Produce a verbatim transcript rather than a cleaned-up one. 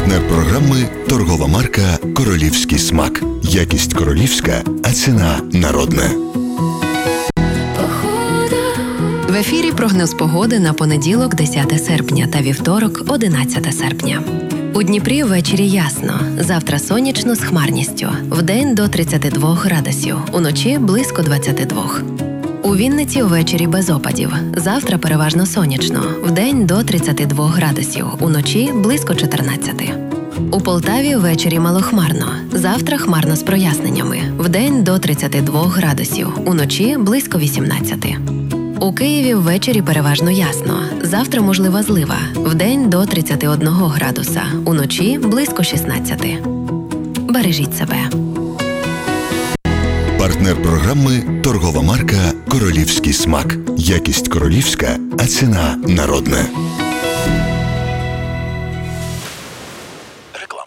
Партнер програми – торгова марка «Королівський смак». Якість королівська, а ціна народна. В ефірі прогноз погоди на понеділок, десяте серпня та вівторок, одинадцяте серпня. У Дніпрі ввечері ясно, завтра сонячно з хмарністю, вдень до тридцяти двох градусів, уночі близько двадцяти двох. У Вінниці ввечері без опадів, завтра переважно сонячно, вдень до тридцяти двох градусів, уночі близько чотирнадцяти. У Полтаві ввечері малохмарно, завтра хмарно з проясненнями, вдень до тридцяти двох градусів, уночі близько вісімнадцяти. У Києві ввечері переважно ясно, завтра можлива злива, вдень до тридцяти одного градуса, уночі близько шістнадцяти. Бережіть себе. Партнер програми – торгова марка «Королівський смак». Якість королівська, а ціна народна.